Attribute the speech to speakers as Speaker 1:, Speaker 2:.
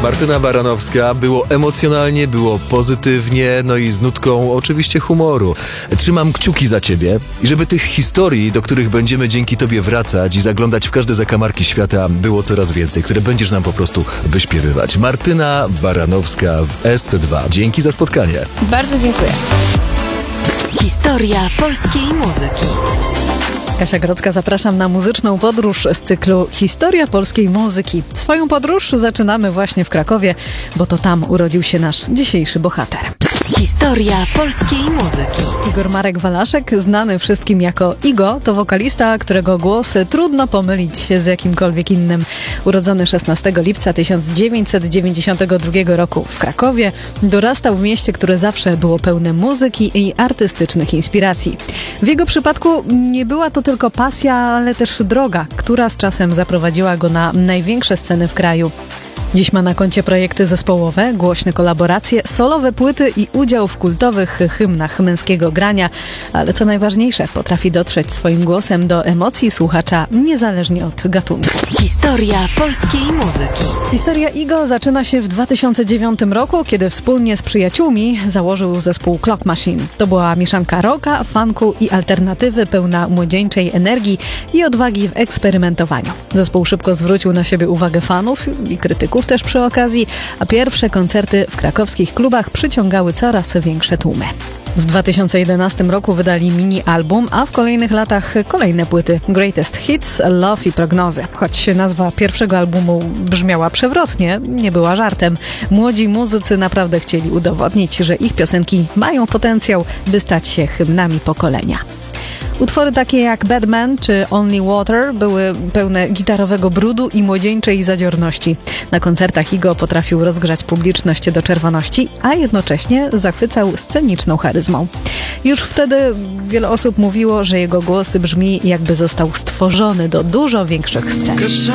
Speaker 1: Martyna Baranowska. Było emocjonalnie, było pozytywnie, no i z nutką oczywiście humoru. Trzymam kciuki za ciebie i żeby tych historii, do których będziemy dzięki tobie wracać i zaglądać w każde zakamarki świata, było coraz więcej, które będziesz nam po prostu wyśpiewywać. Martyna Baranowska w SC2. Dzięki za spotkanie.
Speaker 2: Bardzo dziękuję.
Speaker 3: Historia polskiej muzyki.
Speaker 4: Kasia Grodzka, zapraszam na muzyczną podróż z cyklu Historia polskiej muzyki. Swoją podróż zaczynamy właśnie w Krakowie, bo to tam urodził się nasz dzisiejszy bohater.
Speaker 3: Historia polskiej muzyki.
Speaker 4: Igor Marek Walaszek, znany wszystkim jako Igo, to wokalista, którego głos trudno pomylić z jakimkolwiek innym. Urodzony 16 lipca 1992 roku w Krakowie, dorastał w mieście, które zawsze było pełne muzyki i artystycznych inspiracji. W jego przypadku nie była to tylko pasja, ale też droga, która z czasem zaprowadziła go na największe sceny w kraju. Dziś ma na koncie projekty zespołowe, głośne kolaboracje, solowe płyty i udział w kultowych hymnach męskiego grania, ale co najważniejsze, potrafi dotrzeć swoim głosem do emocji słuchacza niezależnie od gatunku.
Speaker 3: Historia polskiej muzyki.
Speaker 4: Historia Igo zaczyna się w 2009 roku, kiedy wspólnie z przyjaciółmi założył zespół Clock Machine. To była mieszanka rocka, funku i alternatywy pełna młodzieńczej energii i odwagi w eksperymentowaniu. Zespół szybko zwrócił na siebie uwagę fanów i krytyków też przy okazji, a pierwsze koncerty w krakowskich klubach przyciągały coraz większe tłumy. W 2011 roku wydali mini-album, a w kolejnych latach kolejne płyty Greatest Hits, Love i Prognozy. Choć nazwa pierwszego albumu brzmiała przewrotnie, nie była żartem. Młodzi muzycy naprawdę chcieli udowodnić, że ich piosenki mają potencjał, by stać się hymnami pokolenia. Utwory takie jak Bad Man czy Only Water były pełne gitarowego brudu i młodzieńczej zadziorności. Na koncertach Igo potrafił rozgrzać publiczność do czerwoności, a jednocześnie zachwycał sceniczną charyzmą. Już wtedy wiele osób mówiło, że jego głos brzmi, jakby został stworzony do dużo większych scen.